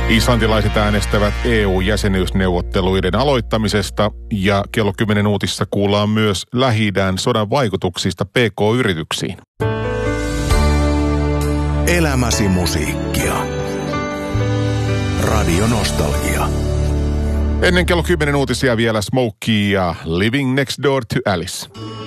Islantilaiset äänestävät EU-jäsenyysneuvotteluiden aloittamisesta ja kello 10 uutissa kuullaan myös Lähi-idän sodan vaikutuksista PK-yrityksiin. Elämäsi musiikkia. Radio Nostalgia. Ennen kello 10 uutisia vielä Smokey ja Living Next Door to Alice.